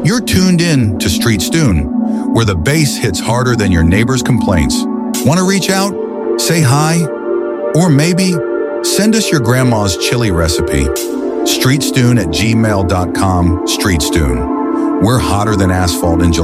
You're tuned in to Street Stune, where the bass hits harder than your neighbor's complaints. Want to reach out? Say hi? Or maybe send us your grandma's chili recipe. streetstune@gmail.com. Street Stune. We're hotter than asphalt in July.